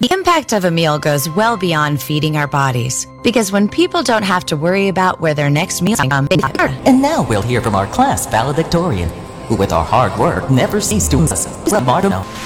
The impact of a meal goes well beyond feeding our bodies, because when people don't have to worry about where their next meal comes from. And now we'll hear from our class valedictorian, who with our hard work never ceased to us.